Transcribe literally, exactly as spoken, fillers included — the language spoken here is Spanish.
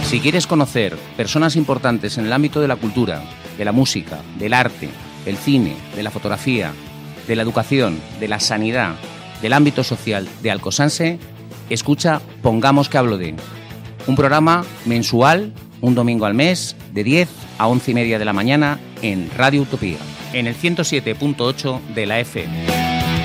Si quieres conocer personas importantes en el ámbito de la cultura, de la música, del arte, del cine, de la fotografía, de la educación, de la sanidad, del ámbito social de Alcosanse, escucha Pongamos que hablo de, un programa mensual, un domingo al mes, de diez a once y media de la mañana en Radio Utopía, en el ciento siete punto ocho de la F M.